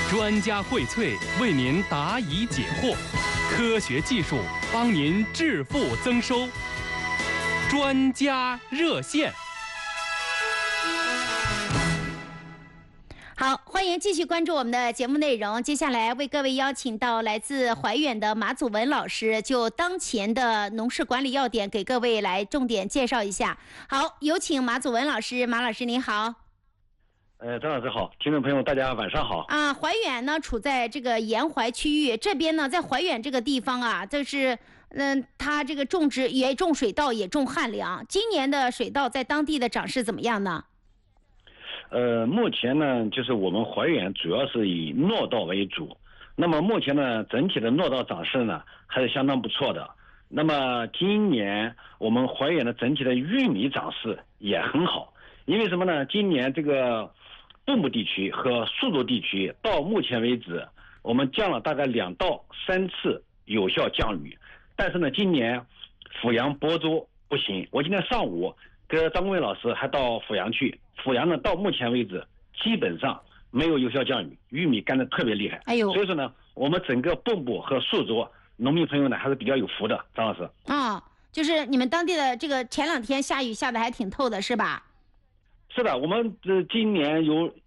专家荟萃，为您答疑解惑，科学技术帮您致富增收。专家热线。 好，欢迎继续关注我们的节目内容。接下来为各位邀请到来自怀远的马祖文老师，就当前的农事管理要点给各位来重点介绍一下。好，有请马祖文老师。马老师您好。 张老师好，听众朋友大家晚上好。 怀远呢处在这个沿淮区域，这边呢在怀远这个地方啊，就是它这个种植也种水稻也种旱粮。今年的水稻在当地的长势怎么样呢？ 目前呢，就是我们怀远主要是以糯稻为主。那么目前呢，整体的糯稻长势呢还是相当不错的。那么今年我们怀远的整体的玉米长势也很好，因为什么呢？今年这个东部地区和苏州地区到目前为止，我们降了大概2到3次有效降雨。但是呢，今年阜阳、亳州不行。我今天上午跟张卫老师还到阜阳去。阜阳呢，到目前为止基本上没有有效降雨，玉米干得特别厉害。所以说呢，我们整个蚌埠和宿州农民朋友呢还是比较有福的。张老师就是你们当地的这个前2天下雨下的还挺透的，是吧？ 是的，我们今年有